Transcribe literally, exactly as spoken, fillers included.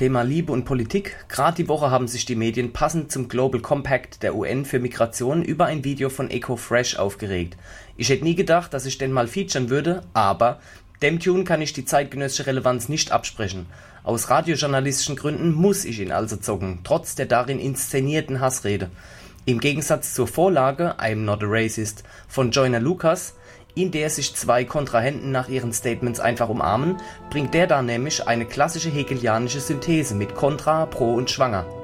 Thema Liebe und Politik. Gerade die Woche haben sich die Medien passend zum Global Compact der U N für Migration über ein Video von EcoFresh aufgeregt. Ich hätte nie gedacht, dass ich den mal featuren würde, aber dem Tune kann ich die zeitgenössische Relevanz nicht absprechen. Aus radiojournalistischen Gründen muss ich ihn also zocken, trotz der darin inszenierten Hassrede. Im Gegensatz zur Vorlage I'm Not a Racist von Joyner Lucas, in der sich zwei Kontrahenten nach ihren Statements einfach umarmen, bringt der da nämlich eine klassische hegelianische Synthese mit Kontra, Pro und Schwanger.